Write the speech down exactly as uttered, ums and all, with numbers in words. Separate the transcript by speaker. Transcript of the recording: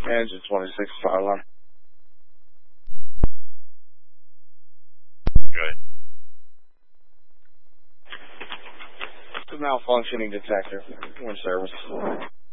Speaker 1: Engine twenty-six, fire alarm.
Speaker 2: Good.
Speaker 1: It's a malfunctioning detector. We're in service.